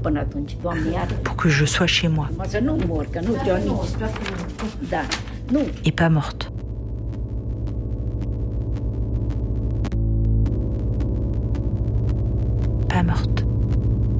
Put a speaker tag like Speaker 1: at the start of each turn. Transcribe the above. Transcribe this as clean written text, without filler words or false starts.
Speaker 1: pour que je sois chez moi. Et pas morte. Pas morte.